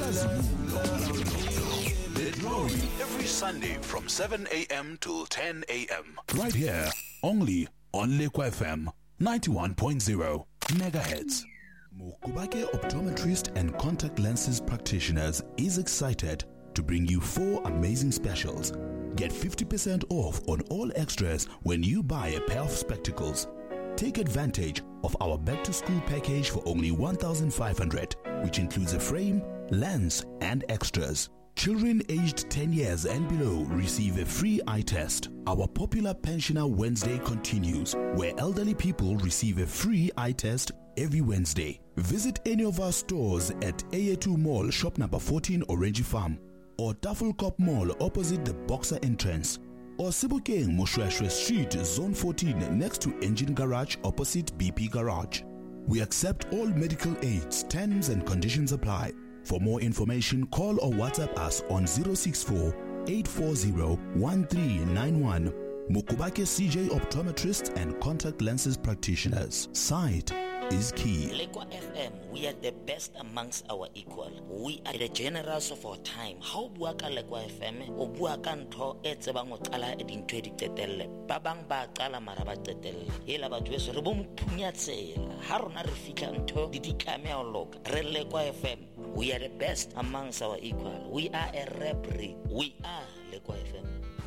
With Rory every Sunday from 7 a.m. till 10 a.m. Right here, only on Lekwa FM 91.0 megahertz. Mukubake Optometrist and Contact Lenses Practitioners is excited to bring you 4 amazing specials. Get 50% off on all extras when you buy a pair of spectacles. Take advantage of our back to school package for only 1,500, which includes a frame, lens, and extras. Children aged 10 years and below receive a free eye test. Our popular Pensioner Wednesday continues, where elderly people receive a free eye test every Wednesday. Visit any of our stores at AA2 Mall, shop number 14, Orange Farm, or Tafelkop Mall opposite the Boxer entrance, or Sebokeng Moshweshwe Street, Zone 14, next to Engine Garage opposite BP Garage. We accept all medical aids. Terms and conditions apply. For more information, call or WhatsApp us on 064-840-1391. Mukubake CJ Optometrists and Contact Lenses Practitioners. Sight is key. Lekwa FM, we are the best amongst our equal. We are the generals of our time. How bua ka Lekwa FM, o bua ka ntho e tsebang o qala e dintho e di qetelle. Ba bang ba qala mara ba qetelle. Hela batho beso re bo mphunya tsela. Ha rona re fihla ntho di ditlame o loka. Re Lekwa FM, we are the best amongst our equal. We are a rap breed. We are Lekwa FM.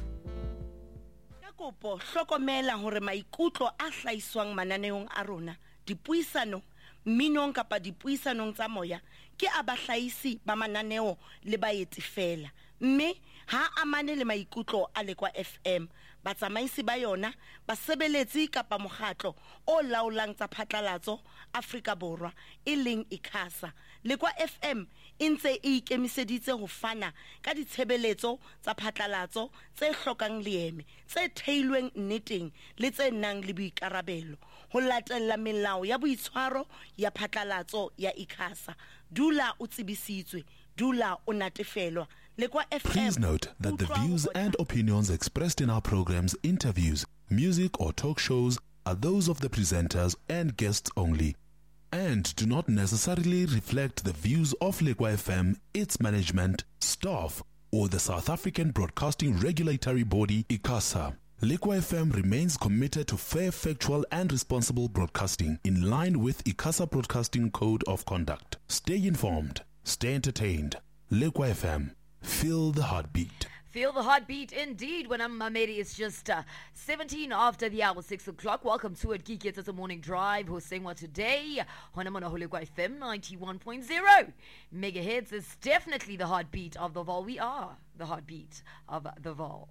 Kopo hlokomela hore maikutlo a hlaiswang mananeong a rona dipuisano minong kapa dipuisanong tsa moya ke abahlaisi ba mananeo le baetsi fela mme ha amane le maikutlo a Lekwa FM batsamaisi ba yona basebeletsi kapa mokgatlo o laolang tsa phatlalatso Afrika Borwa e leng ICASA. Lekwa FM e ntse e ikemiseditse ho fana ka ditshebeletso tsa phatlalatso tse hlokang leeme tse theilweng nneteng le tse nang le boikarabelo ho latella melao ya boitshwaro ya phatlalatso ya ICASA. Dula o tsebisitswe, dula o natefelwa. Lekwa FM. Please note that the views and opinions expressed in our programs, interviews, music or talk shows are those of the presenters and guests only, and do not necessarily reflect the views of Lekwa FM, its management, staff, or the South African Broadcasting Regulatory Body, ICASA. Lekwa FM remains committed to fair, factual, and responsible broadcasting in line with ICASA Broadcasting Code of Conduct. Stay informed, stay entertained. Lekwa FM, feel the heartbeat. Feel the heartbeat indeed. When I'm Mamedi, it's just 17 after the hour, 6 o'clock. Welcome to it, Geek. It's a morning drive. Who's saying what today? Honamona Lekwa FM 91.0 megahertz is definitely the heartbeat of the Vol. We are the heartbeat of the Vol.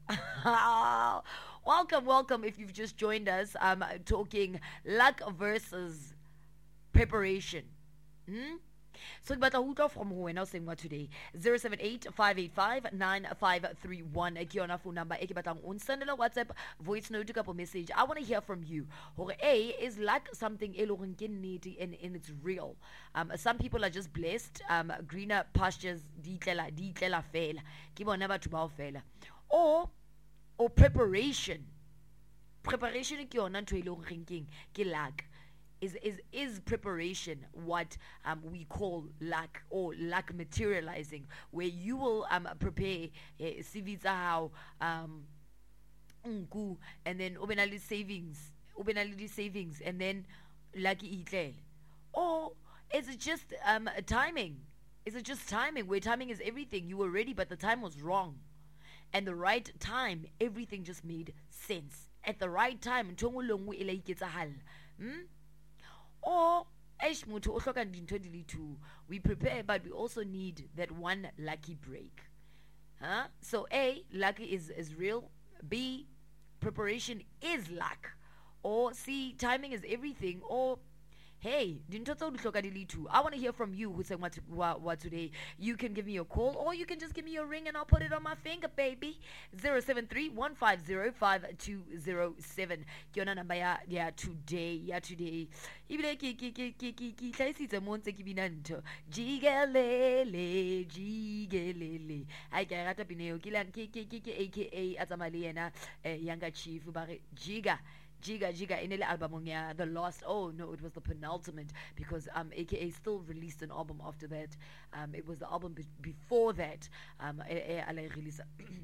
Welcome. If you've just joined us, I'm talking luck versus preparation. So Batauta from who and saying what today 078-585-9531 Kiona phone number Ekibatang on send a WhatsApp voice note couple message. I want to hear from you. A is like something and it's real. Some people are just blessed. Greener pastures ditlela fela. Kibo never to bow fela. Or preparation. Preparation kiona to elong thinking ki luck. Is preparation what we call luck or luck materializing, where you will prepare CV how and then obenali savings and then lucky itle, or is it just timing? Is it just timing, where timing is everything? You were ready but the time was wrong, and the right time everything just made sense at the right time. Or we prepare, but we also need that one lucky break. So A, lucky is real. B, preparation is luck. Or C, timing is everything. Or hey, I want to hear from you who's saying what today. You can give me a call or you can just give me a ring and I'll put it on my finger, baby. 073-150-5207. Kiona number ya today. Ibile ki tlaisitse monte ki binanto. Jigelele. Ai ka rata pineo ki aka Atamaliena younger chief bare Jiga. Jiga in the album, yeah, the last. Oh no, it was the penultimate because AKA still released an album after that. It was the album before that. I release.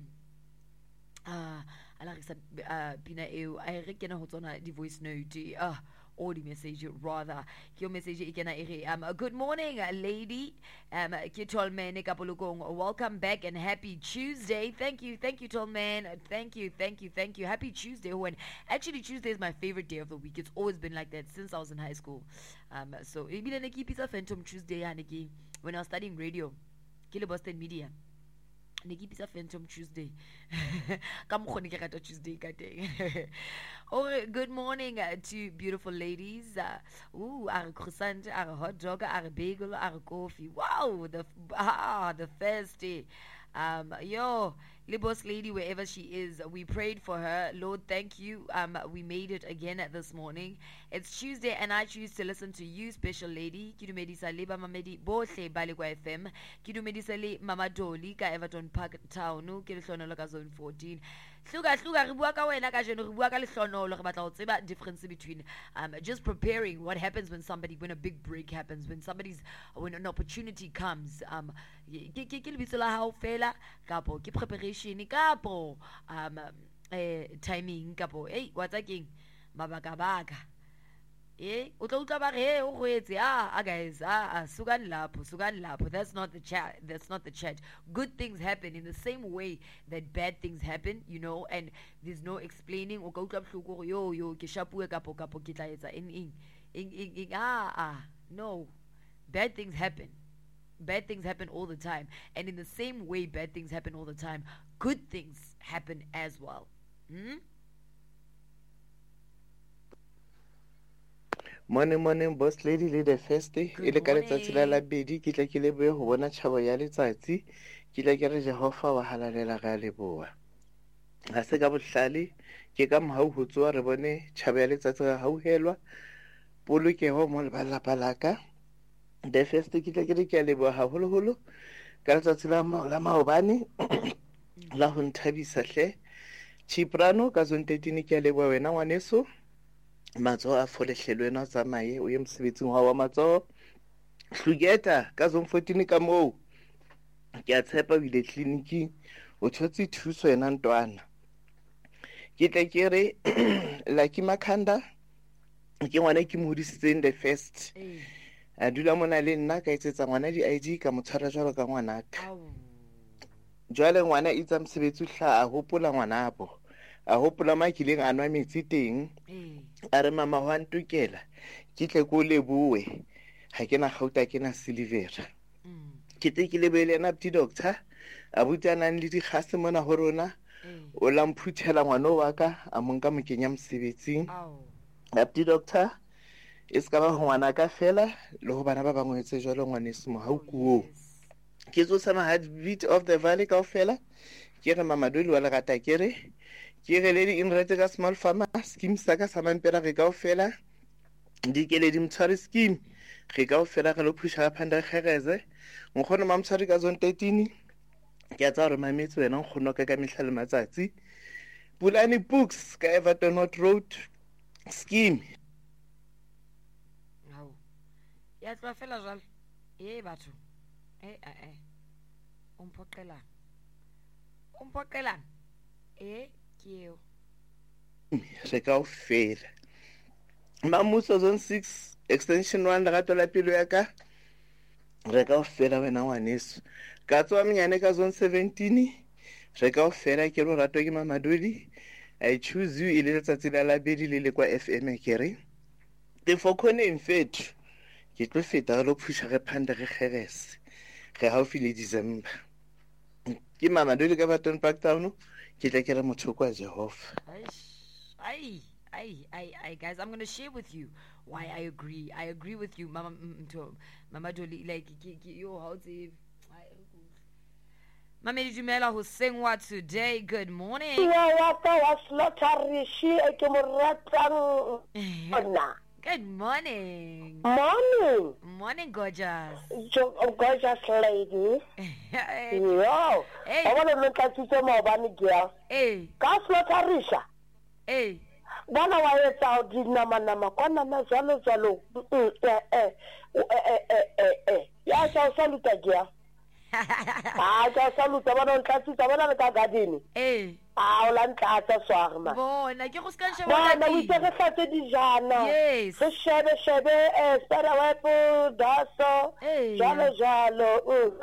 Pina eo I rekena ho tsona di voice note or the message rather ke message e kena ere good morning lady ke Tolman Kapolokong, welcome back and happy Tuesday. Thank you Tolman, thank you happy Tuesday. When actually Tuesday is my favorite day of the week. It's always been like that since I was in high school. So ebile ne ke pizza Phantom Tuesday yaniki when I was studying radio ke le Boston Media. Nikipisa Phantom Tuesday. Tuesday. Oh, good morning to beautiful ladies. Our croissant, our hot dog, our bagel, our coffee. Wow, the first day. Libos lady, wherever she is, we prayed for her. Lord, thank you. We made it again this morning. It's Tuesday, and I choose to listen to you, special lady. Kidumedisa leba mamedi bohle balegwa FM. Kidumedisa le Mama Dolly ka Everton Park Town. Ke lehlono ka zone 14. Hluka re bua ka wena ka jeno, re bua ka lehlono re batla ho tseba difference between just preparing what happens when a big break happens, when an opportunity comes. Ke lebitso la hao fela kapo ke preparation kapo timing kapo wa tsa keng mabaka o tla utlwa ba re o goetse guys sukan lapho. That's not the chat. Good things happen in the same way that bad things happen, and there's no explaining o ka utlwa bohloko yo ke shapue kapo ke tla etsa eng no. Bad things happen all the time, and in the same way bad things happen all the time, good things happen as well. Morning, boss lady, the first day. Ile ka letsatsi la labedi ke tla ke leboe ho bona tshabo ya letsatsi. Ke tla ke re Jehova wa halalela ga leboa. Ha se ka bohlale ke ka mohau ho tsoa re bone tshabo ya letsatsi ga hauhelwa. Polokeho mo lebalapa laka. The first ke tla ke re ke a leboa haholoholo ka letsatsi la maobane la ho nthabisa hle. Chiprano ka zone 13 ke a leboa wena ngwaneso. Matso a folehlelwe na tsamaye o ye mosebetsing wa matso hlugeta ka zone 14 ka mo ke a tshepa bile clinic o thotse thuso ena ntwana ke tla ke re Lucky Makhanda ke ngwana ke mo hodisitseng the first a dula mona le nna ka etsetsa ngwana di ID ka motshwara jwalo ka ngwanaka jwale ngwana itsa mosebetsi hla a hopola ngwanabo a hopola makileng a nwa metsi teng a re mama wa ntukela ke tle ko leboe ha ke na gauta ke na silivera ke tle ke lebele na pti doctor a butana le di gase mona ho rona o la mphuthela ngwana wa ka a monka mokenya mosebetsing pti doctor e ska ba ngwana ka fela le ho bana ba bangwe tse jwalo ngwaneso mo haukuo ke tso sama heartbeat of the valley ka fela ke re mama Doli wa lerata ke re lady in rate ka small farmer scheme sa ka sa mampera re ka fela di ke lady mtshwari scheme re ka fela re lo phusha phanda kgereze ngkhono mamtshwari ka zone 13 ke a tsa re mametso wena ngkhono ka mihlale matsatsi Pulani Books ka Everton North Road scheme ya tla fela jalo batho umpoqela keo re ka fela mamuso zone 6 extension 1 lerato la pelo ya ka re ka fela wena ngwaneso ka tswa menyane ka zone 17 re ka fela ke lo rato ke mama Doli I choose you ile letsatsi la labedi le kwa FM kere the fokone in fet ke tlo feta lo phusha re phanda re kgerese re haufi le December ke mama Doli ka Everton Park Town ke tla ke re motho kwa Jehova. Guys, I'm going to share with you why I agree. I agree with you, Mama Doli, like you how to Mama Dumela who sing what today. Good morning. Good morning. Morning, gorgeous. Gorgeous lady. Yo. I want to look at you more about girl. Hey. Kaslo Tarisha. Hey. Bana wa etsa dinama kwana na jalo ya sa saluta dia ja saluta bana ntlatsa bana ka garden o la ntlatsa swarma bona ke go ska nsheba bana o itse re fate dijana yes re shebe spera wepo daso jalo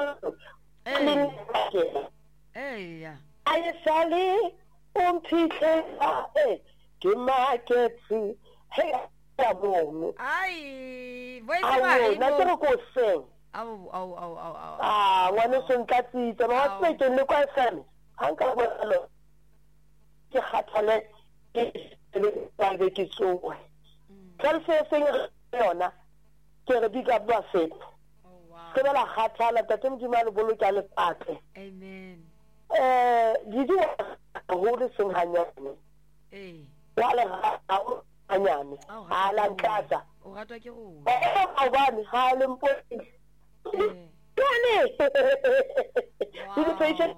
ya ayesali umphithe ke marketsi hey ya bomo ai voice awu na tro ko seng au ngwana se ntlatsitse ba se ke le kwa FM hanka bolo ke khathale ke ba be ke tsowe ka se seng yona ke re biga ba se ke la khathala tate mdimalo bolo ka le pate amen didi ho le seng hanyane wala ha hanyane ala ntata o ratwa ke go a bane ha le mpo Tony! Did patient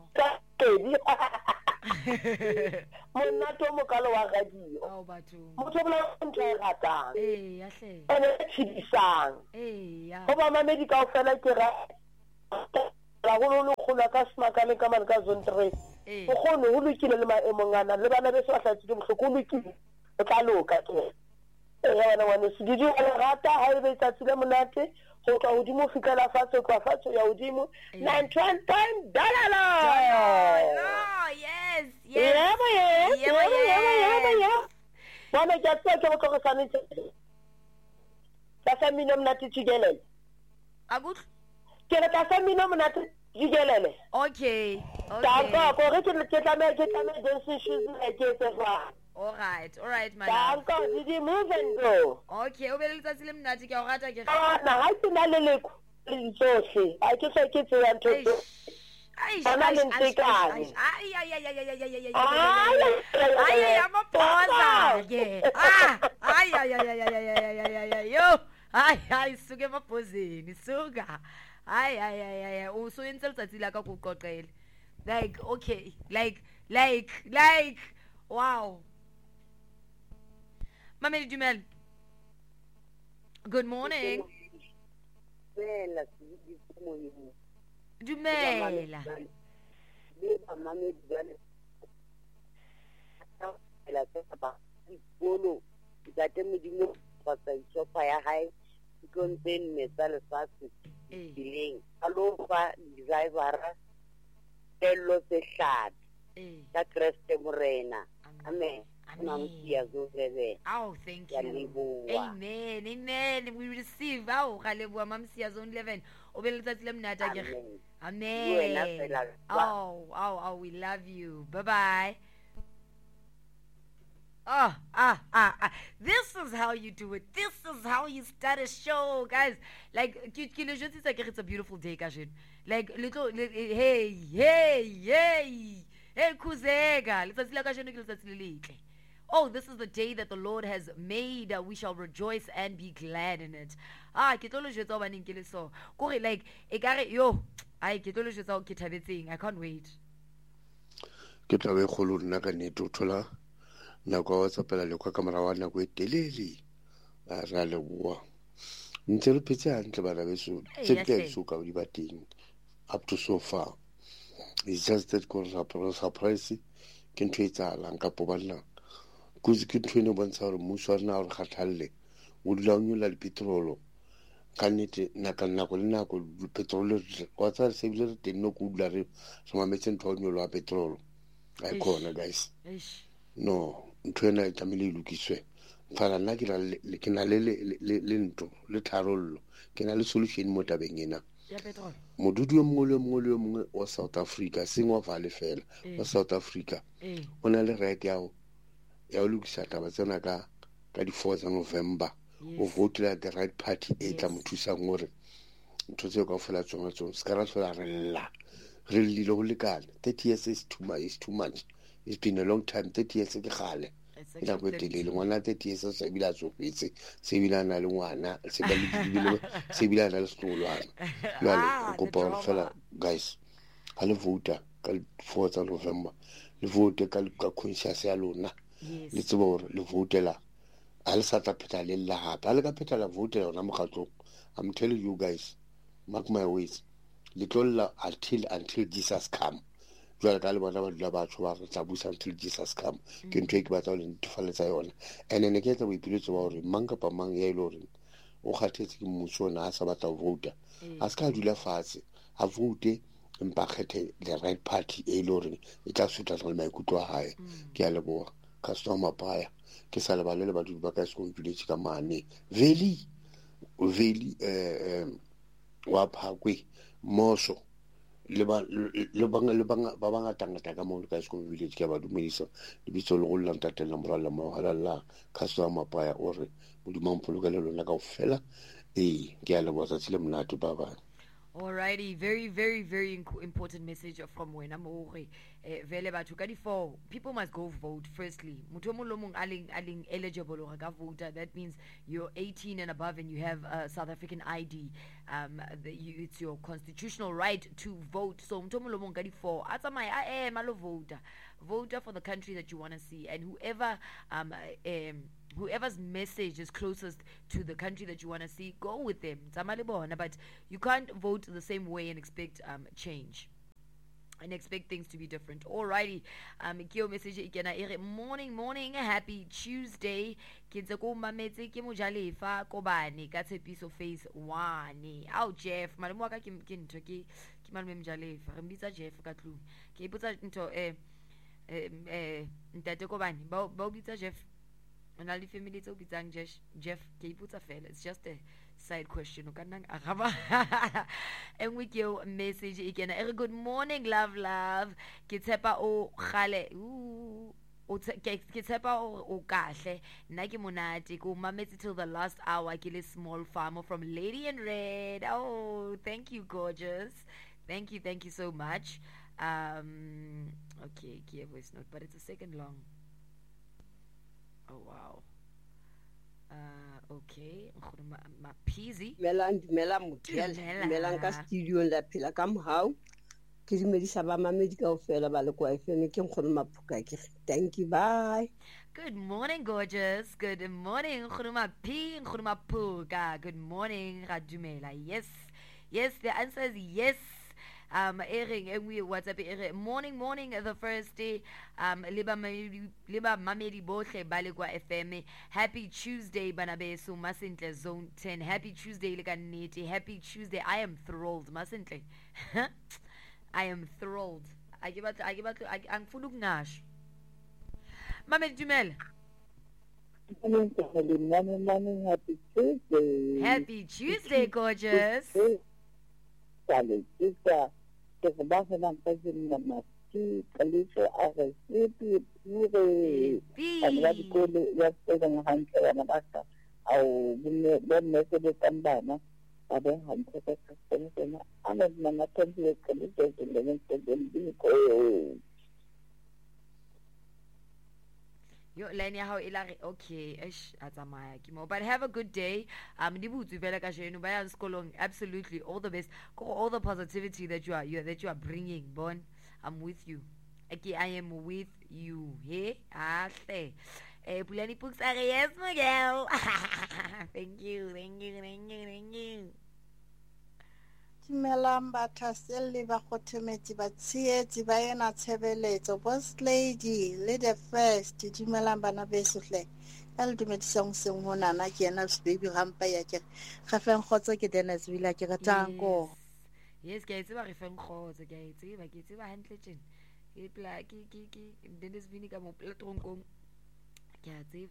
Monato Mokalo wa radio. Oh, Batu. Motobla Rata. Eh, Ashe. And a chili sang. Eh, ya. Obama medical fella kera. La holo khulaka smakale ka man ka zone 3. O khono ho lokile le maemongana le bana be sa tlatse mo hlokolokile. O tla loka ke. Wana wana se didi wa rata ha e be tsa tsile monate. Go tla hodimo fikela fatshe kwa fatshe ya hodimo 91 time dalala yes yeah bona ke tsa ke go tlogosane tsa mino mnati tjigelele agut ke re tsa mino mnati tjigelele okay ta go re ke tla dance shoes ke tsa all right my love did you move and go okay o be le tsatsi le mnati ke o rata ke na ha ke na le leko le tsohle a ke se ke tsaya ntho ai suke mapozeni suka ai o so entse letsatsi la ka go qoqele like okay like wow Mameli Dumel. Good morning. Dumela. Amen. Oh, thank you. Amen. We receive. Oh, Galeboa Mam Zone 11. Amen. Oh, we love you. Bye-bye. This is how you do it. This is how you start a show, guys. Like, it's a beautiful day, Kashin. Like, little, hey, Kuzega. Oh, this is the day that the Lord has made. We shall rejoice and be glad in it. I can't wait. Ke tlabe kholo nna ka neto thola nako wa tsapela le kwa kamera wa nako e telele a ra le bua ntse le phetse hantle bana beso tse so ka di bateng up to so far. It's just that go surprise ke ntho e tsalang ka pobanna kuzi ke ntho e ne bontsha gore mmuso wa rena o re kgathalle o dula o nyolla le petrolo ka nnete nako le nako petrolo wa tsa se bile re teng no go dula re mametse ntho o nyolo wa petrolo ai khona guys no ntho ena e tlamehile e lokiswe fana nna ke na le ntho le tharollo ke na le solution mo tabeng ena ya petrol modudu mongwe wa South Africa sengwa fa le fela wa South Africa ona le right ya o lokisa taba tsena ka di 4th of November o vote the right party e tla mothusa ngore ntho tse ka fela tsona ska ra tshola re le go lekana 30 years is too much. It's been a long time. 30 years ke gale ila go telele ngwana 30 years se bila tsofetse se bila na le ngwana se bila na le stolwana jalo go pa fela guys ha le vote ka 4th of November le vote ka conscience ya lona le tseba hore le votela a le sa tla pheta le la hape a le ka pheta la votela ona mokgatlo. I'm telling you guys, mark my words, le tlolla until Jesus come. Jwale ka le bona ba dula batho ba re tla busa until Jesus come. Ke ntwe ke batla le ntufaletsa yona. And ne ke tla boipiletse ba hore mang kapa mang ya ile hore o kgathetse ke mmuso ona a sa batla ho vota. A ska dula fatshe a vote empa kgethe the right party e ile hore e tla suta le maikutlo a hae. Ke a leboha customer Mapaya ke sa le balele ba dula ba ka se kompiletse ka mane veli wa phakwe moso le ba bangata ka mo ka se village ke ba dumedisa le bitso le go lantatela morala mo halala customer Mapaya o re modimo mpolokele lona ka ofela ke a leboha sa tsile mnatu ba ba. Alrighty, very, very, very important message from wena Moore. Vele batho ka di 4 people must go vote firstly. Motho mo lo mong aling eligible or ga voter. That means you're 18 and above and you have a South African ID. It's your constitutional right to vote. So motho mo lo mong ka di 4 atsamaya malo voter. Voter for the country that you want to see, and whoever's message is closest to the country that you want to see, go with them. But you can't vote the same way and expect change and expect things to be different. Alrighty, Kio message ikena ere morning, happy Tuesday. Kitse ko mametse ke mojalefa kobane ka tshepiso phase 1. Au Jeff, malemo wa ka ke ntho ke malemo mojalefa. Re mbitsa Jeff ka tlung. Ke ipotsa ntho ntate kobane ba o bitsa Jeff. And all the family to be Jeff Kiputsa fella. It's just a side question. And with your message again. Good morning, love. Kitsepa o khale. Kitsepa o kahle. Naki monati ko mameti till the last hour. Kile small farmer from Lady in Red. Oh, thank you, gorgeous. Thank you so much. Okay, key voice note, but it's a second long. Oh wow. Okay. Mapizi. Mela motel. Mela ka studio la phela ka mohau. Ke dimedisa ba mamedi ka ofela ba le kwa FM ke nkgono maphuka ke. Thank you, bye. Good morning, gorgeous. Good morning, nkgono maphuka. Good morning, Radumela. Yes, the answer is yes. WhatsApp morning the first day liba mamedi bohle balegwa FM. Happy Tuesday banabeso masentle zone 10. Happy Tuesday le kannete. Happy Tuesday. I am thrilled masentle. I am thrilled. Angifuna ukungasho. Mamedi Dumela. Happy Tuesday. Happy Tuesday, gorgeous. Que se va a hacer un pequeño masí, calice a recibir ya pueden hanche la masa au buen meses de tambana a ver hanche que se a ver mana temple calice de mente del bico. Yo lenia how ilari okay atsamaya kimo, but have a good day. Ndibutsi vela ka jenu baya skolong, absolutely all the best, all the positivity that you are bringing. Bon, I'm with you. Okay, I am with you. Hey, ahle. Pulani Pooks are yes, Miguel. Thank you. Dumelang bathaselle ba kgothemetse ba tsietsi ba ena tshebeletso boss lady le the first. Dumelang bana beso hle ka le dumedisang seng honana ke ena baby rampa ya ke ga feng khotso ke Dennis Villa ke ratang ko. Yes ke itse ba re feng khotso ke itse ba hantle tjena ke pla ke Dennis Vini ka mo platronkong ke a tseba.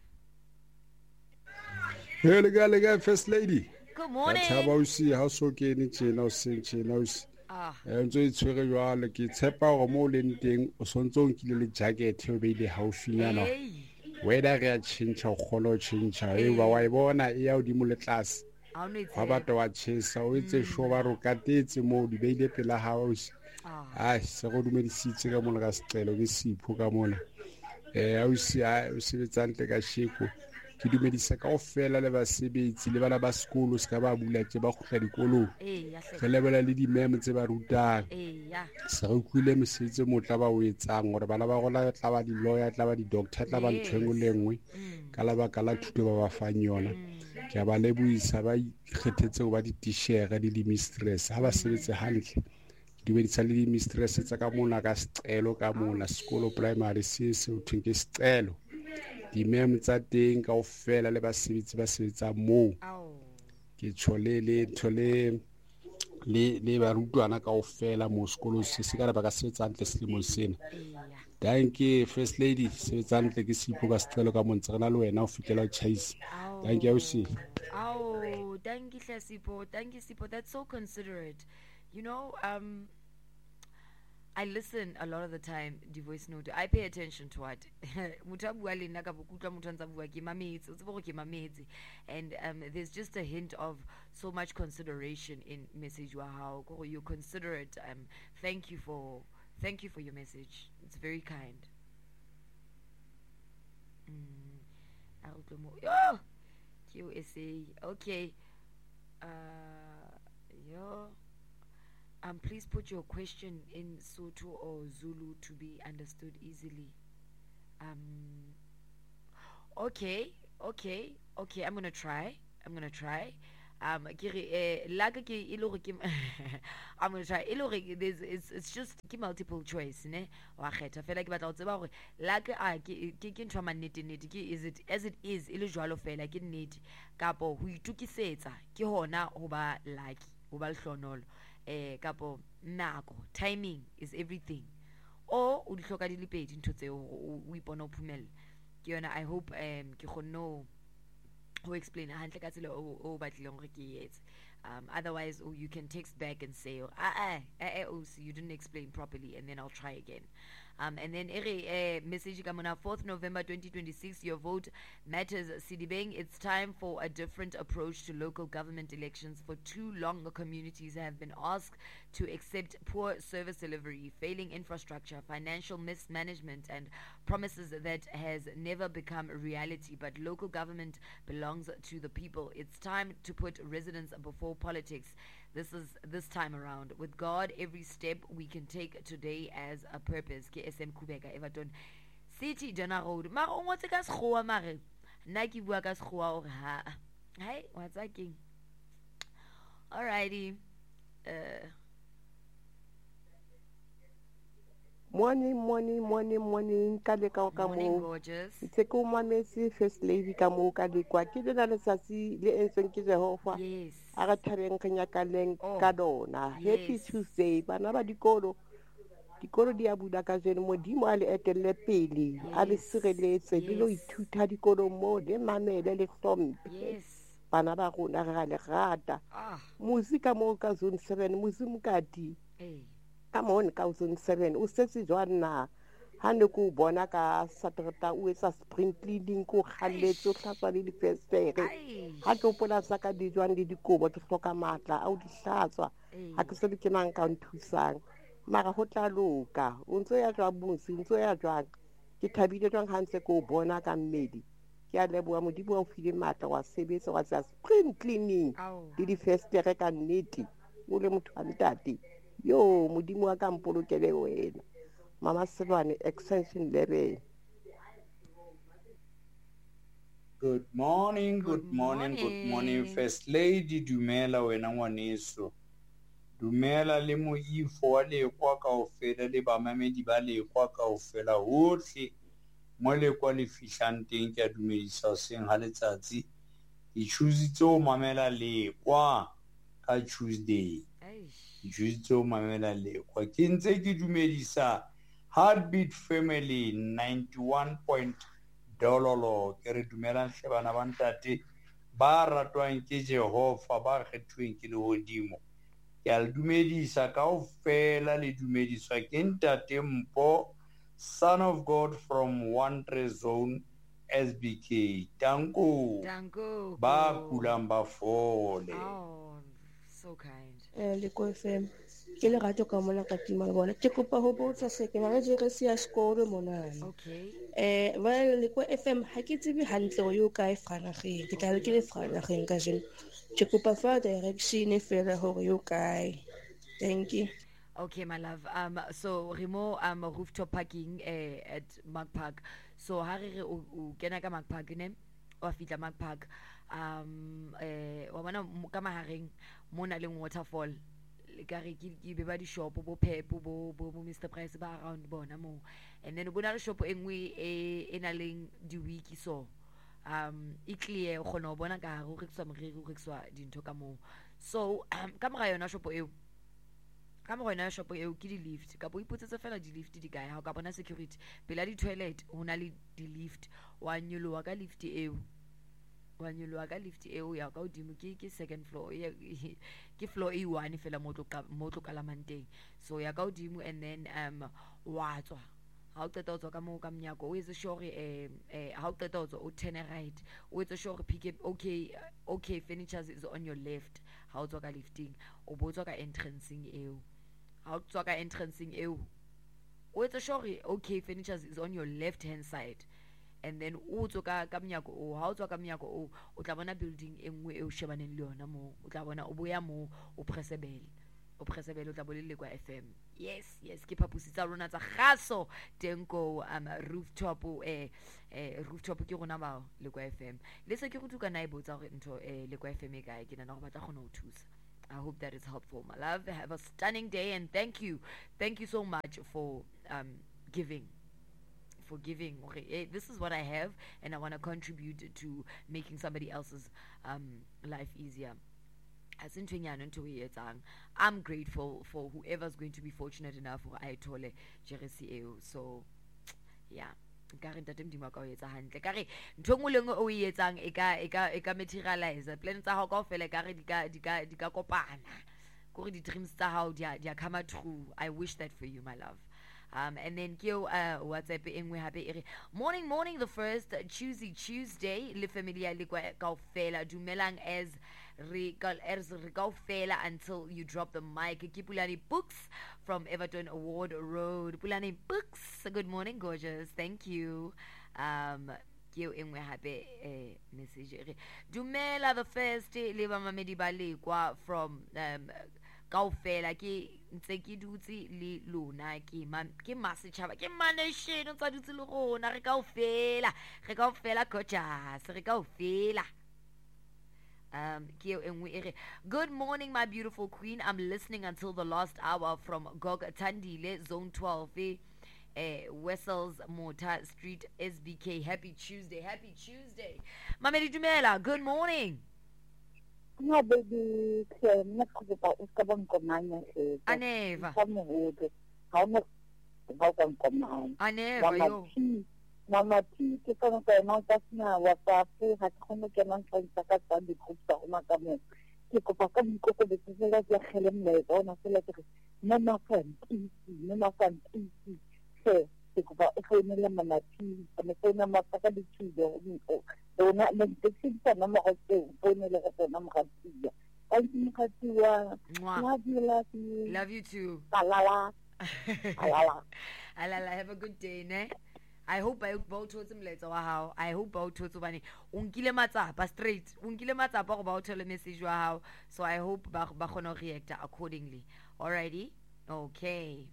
Hele ga first lady. Good morning. How about see how so ke ni tjena o seng tjena o se. Ntse e tshwere jwale ke tshepa go mo leng teng o sontse o nkile le jacket o beile haufinyana. Whether re a change o kholo change e ba wa ibona e ya odimo le class. Wa batho wa chesa o itse sho ba ro katetse mo di beile pela house. Se go dumedisitse ka mona ka secelo ke sipho ka mona. O se o sebetsa ntle ka sheko ke dumedisa kaofela le basebetsi le bana ba sekolo se ka ba bula tse ba khutla dikolong re lebela le dimeme tse ba rutang se re utlwile mosebetsi motla ba o etsang gore bana ba rona tla ba di-lawyer tla ba di-doctor tla ba ntho engwe le engwe ka lebaka la thuto ba ba fang yona ke a ba lebohisa ba ikgethetse go ba di-tishere le di-mistress ha ba sebetse hantle dumedisa le di-mistress tsa ka mona ka sicelo ka mona sekolo primary se ho thweng ke sicelo dimem tsa teng kaofela le basebetsi ba sebetsang moo ke tshole le barutwana kaofela mo sekolong se se ka ba ka sebetsa hantle selemong sena thank you first lady sebetsa hantle ke Sipho ka sicelo ka montse re na le wena o fitela o chaise thank you thank you Sipho, thank you Sipho, that's so considerate. You know, I listen a lot of the time, the voice note. I pay attention to what. And there's just a hint of so much consideration in message. Wow, you consider it. Thank you for your message. It's very kind. QSA. Okay. Please put your question in Sotho or Zulu to be understood easily. Okay. I'm gonna try. I'm gonna try. I'm gonna try. It's just multiple choice, ne? Is it as it is? Ilujwalo fela ke nnete. Kapo ho itukisetsa ke hona ho ba lucky, ho ba hlonolo. Kapo nako, timing is everything. O o di hloka di le pedi ntho tseo o ipona o phumella. Ke yona I hope ke kgonno who explain hantle ka tsela o batlileng gore ke etse. Otherwise you can text back and say you didn't explain properly, and then I'll try again. And then message kamona 4th November 2026, your vote matters. Sidibeng, it's time for a different approach to local government elections. For too long, the communities have been asked to accept poor service delivery, failing infrastructure, financial mismanagement, and promises that has never become a reality. But local government belongs to the people. It's time to put residents before politics. This time around. With God, every step we can take today as a purpose. KSM Kubeka, Everton City, Jana Road. Ma o ngotse ka sekgowa mare nna ke bua ka sekgowa hore ha. Hai, what's that king? Alrighty. Morning ka le ka mo. Morning, gorgeous. Itse ko mametse first lady ka mo ka le kwa ke dena le tsatsi le entseng ke Jehova. Yes. Aga thabeng ke nyakaleng ka dona. Happy Tuesday bana ba dikolo di a bula ka jeno modimo a le etelle pele a le sireletse le lo ithuta dikolo mo le mamele le hlomphe bana ba rona ga le rata musika mo ka zone 7 musimukati come on ka zone 7 o setse jwana ha ne ko bona ka Saterta o etsa spring cleaning ko khaletse o hlatswa le difestere ha ke opola sa ka di jwana le dikobo ke hloka matla a o di hlatswa ha ke se ke mang ka nthusang mara ho tla loka o ntse ya jwa botse ntse ya jwa ke thabile jwang ha ntse ko bona ka mmedi ke a leboa modimo wa o file matla wa sebetsa wa tsa spring cleaning le difestere ka nnete o le motho a ntate yo modimo wa ka mpolokele wena Mama Silwane extension 11. Good morning, good morning, First Lady Dumela wena ngwaneso. Dumela le moifo wa le kwa kaofela le bamamedi ba le kwa kaofela hohle mo le kwa le fihlang teng ke a dumedisa seng ha letsatsi ke choositse o mamela le kwa ka Tuesday ke choositse o mamela le kwa ke ntse ke dumedisa Heartbeat Family 91.dololo ke re dumelang hle bana ba ntate ba ratwang ke Jehova ba kgethuweng ke lehodimo ke a le dumedisa kaofela le dumediswa ke ntate Mpo son of God from One Tree Zone SBK Tanko ba kulang ba fole. Oh, so kind. Le ko FM ke le rato ka mona ka tima le bona ke kopa ho botsa se ke bana jeresi ya sekolo mona ba le kwa FM ha ke tsebe hantle o yo kae Franageng ke tla le ke le Franageng ka jeno ke kopa fa direction fela hore yo kae. Thank you. Okay, my love. So Remo rooftop parking at Mark Park. So ha re o kena ka Mark Park ne o fitla Mark Park wa bona ka mahareng mona le waterfall ka re ke be ba di shop bo Pep bo Mr Price ba around bona mo, and then bona le shop engwe e na leng di wiki so e clear go no bona ka go rekiswa moriri go rekiswa dintho ka mo. So ka mora yona shop eo ka mora yona shop eo ke di lift ka bo ipotsetse fela di lift di kae ha ka bona security pela di toilet hona le di lift wa nyolowa ka lift eo ya ka odimo ke second floor ke floor A1 fela mo tlo kalamanteng so ya ka odimo, and then wa tswa ha o qeta o tswa ka mo ka mnyako o etse sure ha o qeta o tswa o turn right o etse sure pick up okay furnitures is on your left ha o tswa ka lifting o bo tswa ka entrancing eo ha o tswa ka entrancing eo o etse sure okay furnitures is on your left hand side, and then o tswa ka mnyako o ha o tswa ka mnyako o tla bona building engwe e o shebaneng le yona mo o tla bona o boya mo o presebele o tla bolele kwa FM. Yes ke phapusitsa rona tsa gaso tenko rooftop rooftop ke rona ba le kwa FM le se ke go tuka na botsa gore ntho le kwa FM e kae ke nana go batla gona o thusa. I hope that is helpful, my love. Have a stunning day, and thank you so much for giving. Okay, this is what I have, and I want to contribute to making somebody else's life easier. I'm grateful for whoever's going to be fortunate enough for Ayatole Jeresio. So yeah, kare ntate mdimo ka o etsa hantle kare ntho ngwe lengwe o e etsang e ka materialize plan tsa hao kaofela kare di ka kopana gore di dreams tsa hao dia come true. I wish that for you, my love. And then keo WhatsApp engwe hape ere morning the first Tuesday le familia le kaofela dumelang as re kaofela until you drop the mic. Ke Pulani Books from Everton Award Road. Pulani Books, good morning gorgeous, thank you. Keo engwe hape message ere dumela the first le ba mamedi ba le kwa from kaofela ke ntse ke dutse le lona ke masetšhaba ke manation tsa dutse le rona re kaofela gorgeous re kaofela. Good morning my beautiful queen, I'm listening until the last hour from Gog Tandile zone 12 Wessels Motor Street SBK. Happy Tuesday Mamedi Dumela, good morning. No, baby, Aneva. Aneva, yo. Mama T, ke tsona ka ena ka sina WhatsApp ha ke kgone ke nang tsa ka tsa di group tsa rona ka mo ke kopa ka dikoko de tsela ya khele mme bona fela ke mama fanti se ke kopa o founela Mama T mme founa maka ka dithudo ona le tsitsa na mo go founela ka tsona mo gatia thank you Khatua. Love you too. Alala. Have a good day, ne? I hope I vote towards him later. Wow. I hope I vote towards him. Unkile matsapa straight. Unkile matsapa about tell a message wow. So I hope ba gonna react accordingly. Alrighty? Okay.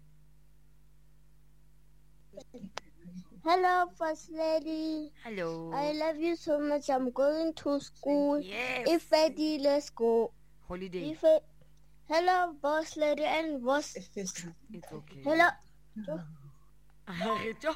Hello, First Lady. Hello. I love you so much. I'm going to school. Yes. If ready, let's go. Holiday. Hello, Boss Lady and Boss. It's okay. Hello. Hello,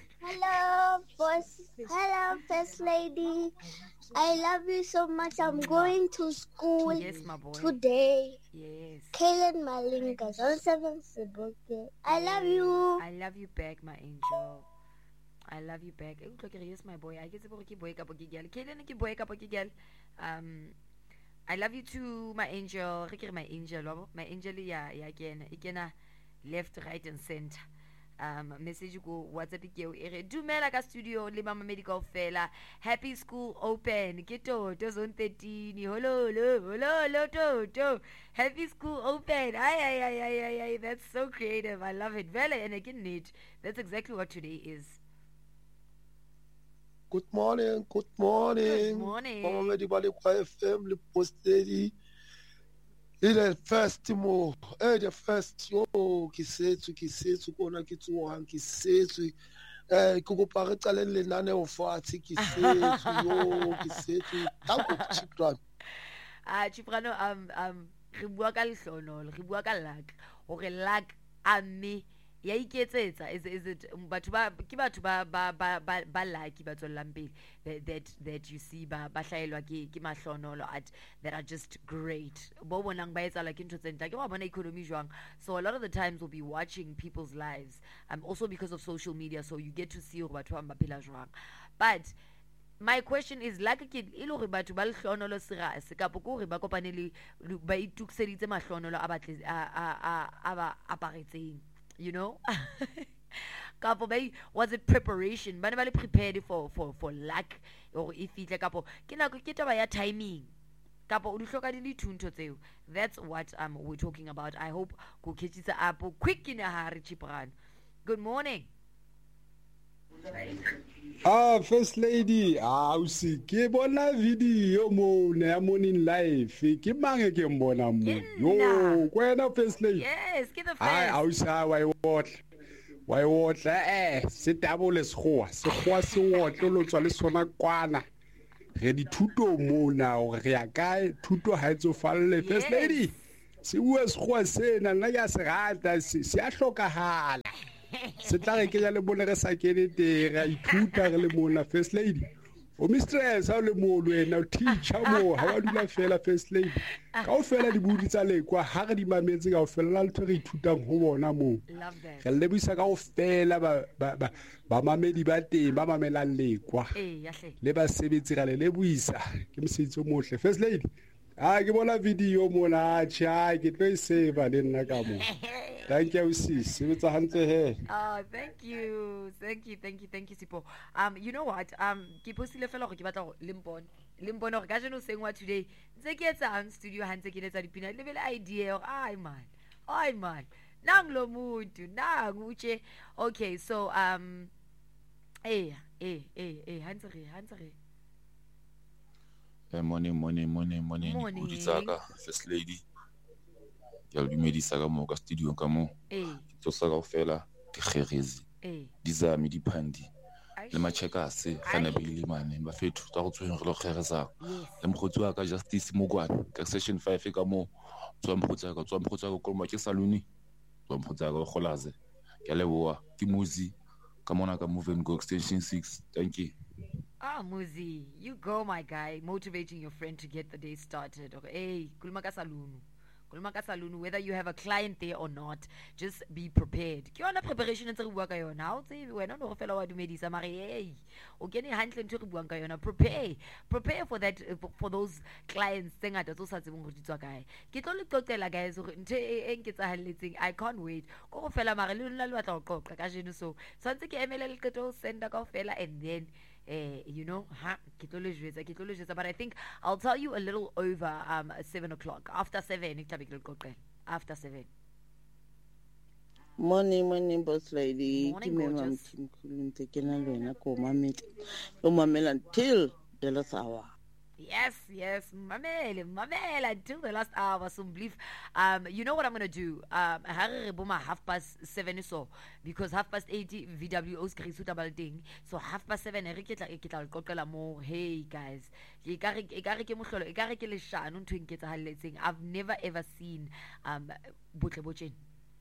Boss. Hello, First Lady. I love you so much. I'm going to school. Yes, my boy. Today. Yes. Kaylin Malinga, 07 Siboke. I love you. I love you back, my angel. I love you back. Yes, my boy. I guess Kaylin ki boy ka girl. I love you too, my angel. My angel, ya again. Ikena left, right, and center. message ko WhatsApp ke o ere dumela ka studio le mama medical fela happy school open ke Toto zone 13 hello Toto happy school open ay that's so creative. I love it vele and again need that's exactly what today is. Good morning. Mama medical FM le postedi the first mo the first yo ke setso kona ke tsoang ke setso ke go pare tsaleng lenane o fatshe ke setso yo ke setso ta go Chiprano Chiprano re bua ka lehlonolo re bua ka luck hore luck a me ya iketsetsa is it batho ba lucky ba tswellang pele that you see ba hlaelwa ke mahlonolo at that are just great bo bonang ba etsa like into tsenta ke wa bona economy jwang. So a lot of the times we'll be watching people's lives also because of social media, so you get to see hore batho ba phela jwang. But my question is like ke ile hore batho ba lehlonolo se kapo ko hore ba kopane le ba itukseditse mahlonolo a batle a aparetseng, you know. Kapo was it preparation ba ne ba le prepared for luck or if it kapo ke nako ke taba ya timing kapo o di hloka di le thuntho tseo. That's what we're talking about. I hope go ketshitsa up quick in a hurry Chiprano. Good morning. First lady, usi ke bona video mo na morning live ke mange ke mbona mo yo kwena first lady. Yes, ke the first. Ausa wa wotla se tabole sekgowa se wotle lo tswa le sona kwana re di thuto mo na re ya kae thuto ha etso falle first lady se bua sekgowa sena nna ya se rata se a hlokahala se tla re ke ya le bone re sa kene te ra ithuta re le mona first lady o mistress ha le mo lwena teacher mo ha wa dula fela first lady ka o fela di budi tsa lekwa ha re di mametse ka o fela le re ithutang ho bona mo re le buisa ka o fela ba mamedi ba teng ba mamelang lekwa le ba sebetsi ga le buisa ke mositso mohle first lady ke bona video mona ke tlo save le nna ka mo. Thank you sis sebetsa hantle he. Thank you Sipo. You know what ke postile fela gore ke batla go limbone gore ka jeno sengwa today ntse ke etsa studio hantse ke letsa dipina le bele idea gore ai man nang lo muntu nang uche. Okay, so hantse re morning di tsaka first lady ya dumedisa ka mo ka studio ka mo tso sa ka fela di kgerezi di zami di phandi le machekase gana bile mane ba fethu tsa go tsweng re lo kgereza le mogotsi wa ka Justice Mogwane ka section 5 ka mo tswa mogotsi ka ko mo ke saluni tswa mogotsi ka go golaze ke leboa ke muzi ka mona ka move and go extension 6. Thank you. Muzi, you go my guy, motivating your friend to get the day started. Okay, kuluma ka salunu, whether you have a client there or not, just be prepared. Ke yona preparation ntse re bua ka yona. Ha o tsebe wena no go fela wa dumedisa mare o kene hantle ntse re bua ka yona. Prepare for that, for those clients tse ngata tso sa tsebeng go di tswa kae. Ke tlo le qoqela guys gore nthe ke tsa haletseng. I can't wait go go fela mare le nna le batla go qoqa ka jeno, so tsantse ke emele le qeto senda ka fela and then you know, but I think I'll tell you a little over 7 o'clock. After 7, after 7. Morning, boss lady. Morning, Until the last hour. Yes, mamela until the last hour. So believe. You know what I'm gonna do? 7:30 so because 8:30 VWO's Krisuta Balding. So 7:30 Riketa Kokela more. Hey guys, I've never ever seen Butlebochin.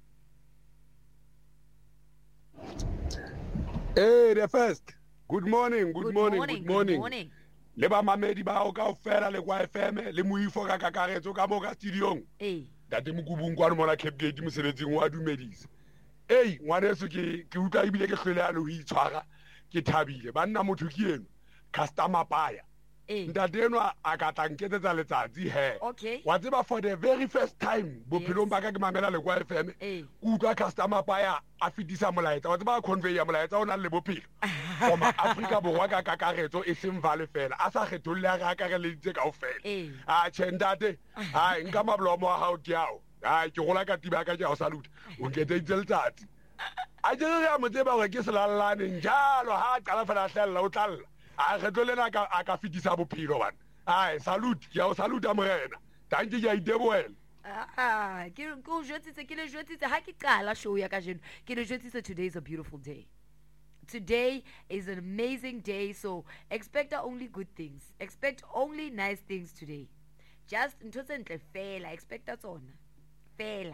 Hey, the first. Good morning. Le ba mamedi ba o ka ofela le kwa FM le moifo ka kakaretso ka mo ka studiong date mokubung kwa mona Cape Gate mosebetsing wa dumedisa ngwaneso ke utlwa ibile ke hlole ya le ho itshwara ke thabile banna motho ke eno customer buyer ntate enwa a ka tla nketsetsa letsatsi he Okay. wa tseba for the very first time bophelong ba ka ke mamela le kwa FM ke utlwa customer baya a fetisa molaetsa wa tseba convey ya molaetsa o nang le bophelo from Africa borwa ka kakaretso e seng vale fela a sa kgetholle ga ka re le ditse kaofela a chendate ha nka mablomo wa hao ke yao ha ke gola ka tiba ka ja o salute o nketsetsa letsatsi a jere ya mo tseba gore ke selalane njalo ha qala fela hlella o tlalla a kgetholle a ka fetisa bophelo bana ai salute ya o salute morena thank you ya ideboela ke go jwetsitse ke le jwetsitse ha ke qala show ya ka jeno ke le jwetsitse today is a beautiful day. Today is an amazing day, so expect only good things. Expect only nice things today. Just ntotsentle fela, expect that on. Fela.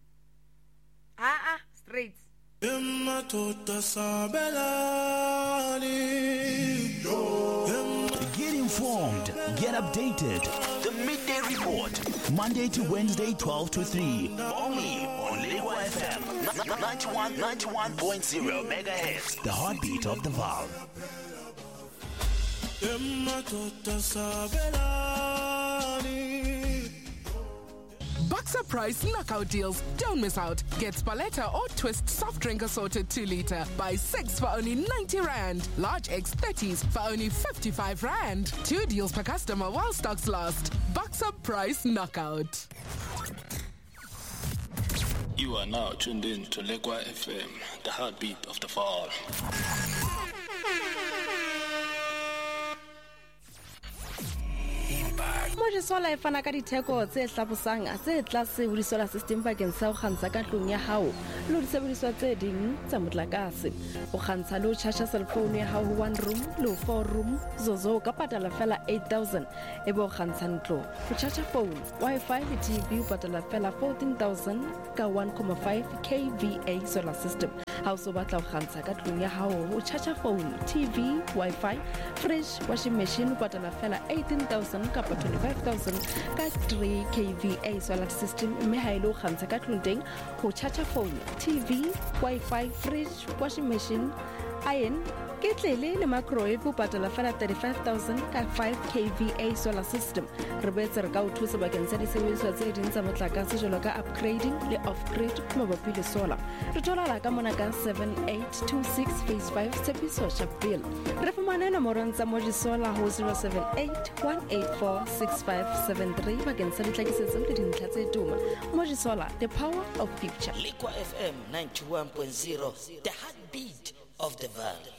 Straight. Get informed, get updated. The Midday Report, Monday to Wednesday, 12 to 3. Only on Lekwa FM 91.0 megahertz. The heartbeat of the Val. Boxer Price knockout deals. Don't miss out. Get Spaletta or Twist soft drink assorted 2 liter. Buy 6 for only 90 Rand. Large X30s for only 55 Rand. 2 deals per customer while stocks last. Boxer Price knockout. You are now tuned in to Lekwa FM, the heartbeat of the fall. Mojisola e fana ka ditheko tse hlabosang tse tlase ho disolar system bakeng sa ho kgantsha ka tlung ya hao le ho disebediswa tse ding tsa motlakase o kgantsha le ho charge cell phone ya hao ho 1 room le ho 4 room zozo ka patala fela 8000 e bo kgantsha ntlo ho charge phone wifi le tv o patala fela 14000 ka 1.5 kVA solar system ha o so batla ho kgantsha ka tlung ya hao ho charge phone tv wifi fridge washing machine o patala fela 18000 ka 25000 ka 3 kVA solar system mme ha ile o kgantsha ka tlung teng ho charge phone tv wifi fridge washing machine iron ketlele le microwave o patala fela 35000 ka 5 kVA solar system re betse re ka o thusa bakeng sa disebediswa tse ding tsa motlakase jalo ka upgrading le off-grid mabapi le solar re thola ka mona ka 7826 phase 5 Tshepiso Chapel re fumana nomorong tsa Mojisola ho 0781846573 bakeng sa ditlhakisetso le dintlha tse tuma Mojisola, the power of future. Lekwa FM 91.0, the heartbeat of the valley.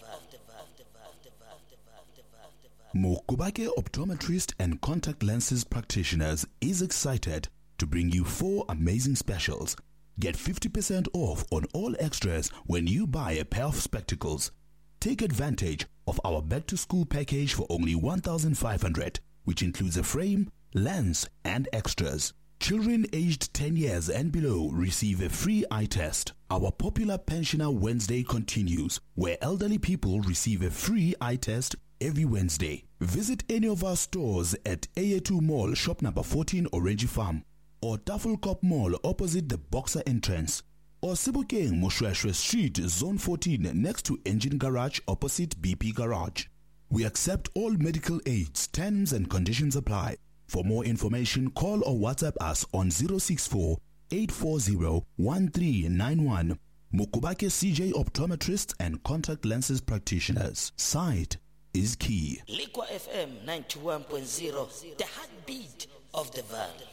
Mokubake Optometrist and Contact Lenses Practitioners is excited to bring you 4 amazing specials. Get 50% off on all extras when you buy a pair of spectacles. Take advantage of our back-to-school package for only 1,500, which includes a frame, lens, and extras. Children aged 10 years and below receive a free eye test. Our popular Pensioner Wednesday continues, where elderly people receive a free eye test every Wednesday. Visit any of our stores at AA2 Mall, shop number 14, Orange Farm, or Tafelkop Mall opposite the Boxer entrance, or Sebokeng Moshweshwe Street, Zone 14, next to Engine Garage opposite BP Garage. We accept all medical aids. Terms and conditions apply. For more information, call or WhatsApp us on 064 840 1391. Mukubake CJ Optometrists and Contact Lenses Practitioners. Sight is key. Lekwa FM 91.0, the heartbeat of the valley.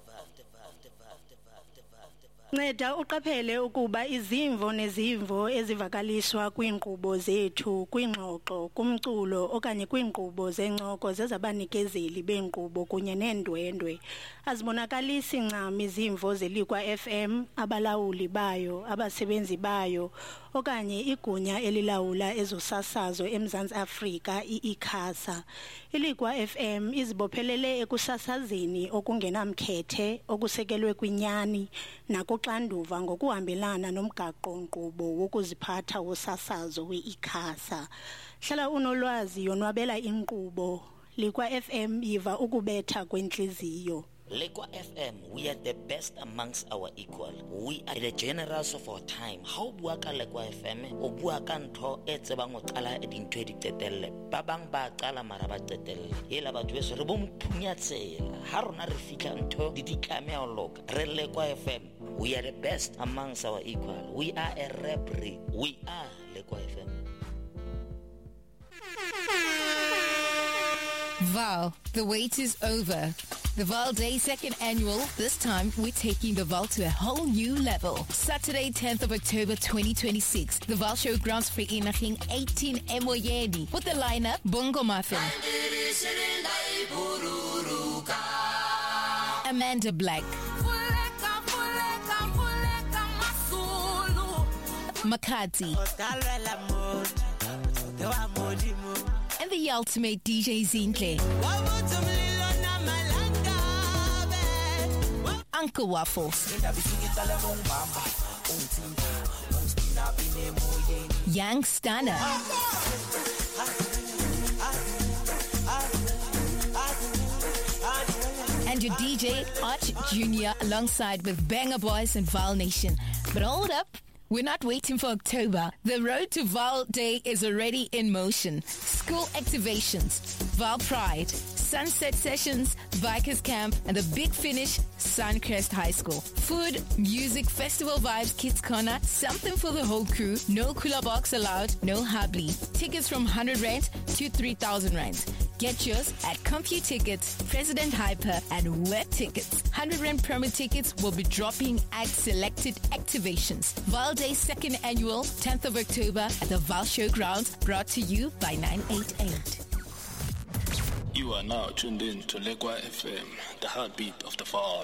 Nceda uqaphele ukuba izimvo nezimvo ezivakaliswa kwiinkqubo zethu kwingxoxo kumculo okanye kwiinkqubo zencoko zezabanikezeli beenkqubo kunye neendwendwe azibonakalisi ncam izimvo zeLekwa FM abalawuli bayo abasebenzi bayo okanye igunya elilawula ezosasazo eMzantsi Afrika iICASA. iLekwa FM izibophelele ekusasazeni okungenamkhethe okusekelwe kwinyani nakuxanduva ngokuhambelana nomgaqo-nkqubo wokuziphatha wosasazo we-ICASA. Hlala unolwazi yonwabela inkqubo. Lekwa FM yiva ukubetha kwenhliziyo. Lekwa FM, we are the best amongst our equal. We are the generals of our time. How bua ka Lekwa FM, o bua ka ntho e tsebang o qala dintho di tetelle. Ba bang ba qala mara ba tetelle. Ela batho beso re bo mphunya tsela. Ha rona re fitla ntho di ditlame a loka. Re Lekwa FM, we are the best amongst our equal. We are a referee. We are Lekwa FM. Val, the wait is over. The Val Day 2nd Annual, this time we're taking the Val to a whole new level. Saturday, 10th of October 2026, the Val Showgrounds Vereniging 18 Emoyeni. With the lineup, Bongo Muffin, Amanda Black, Makati, and the ultimate DJ Zinhle. Uncle Waffles, Young Stunner, and your DJ Arch Jr. alongside with Banger Boys and Val Nation. But hold up, we're not waiting for October. The road to Val Day is already in motion. School activations, Val Pride, Sunset Sessions, Bikers Camp, and the big finish, Suncrest High School. Food, music, festival vibes, kids corner, something for the whole crew. No cooler box allowed, no hubly. Tickets from 100 Rand to 3,000 Rand. Get yours at CompuTickets, President Hyper, and Web Tickets. 100 Rand promo tickets will be dropping at selected activations. Val Day 2nd Annual, 10th of October at the Val Showgrounds, brought to you by 988. You are now tuned in to Lekwa FM, the heartbeat of the fall.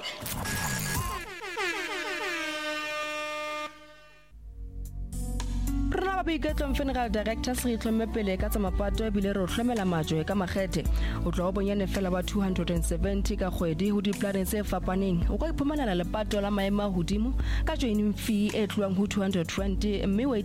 Rona ba boiketlo Funeral Directors re itlhomme pele ka tsa mapato ebile re hlomela majwe ka makgethe o tlo bonyane fela ba 270 ka kgwedi ho diplaneng tse fapaneng o ka iphumanela lepato la maema hodimo ka joining fee e tluang ho 220 mme